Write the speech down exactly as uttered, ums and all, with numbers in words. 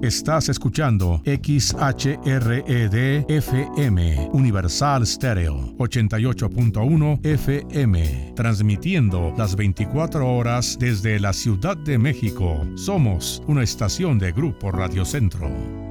Estás escuchando X H R E D F M, Universal Stereo, ochenta y ocho punto uno F M, transmitiendo las veinticuatro horas desde la Ciudad de México. Somos una estación de Grupo Radio Centro.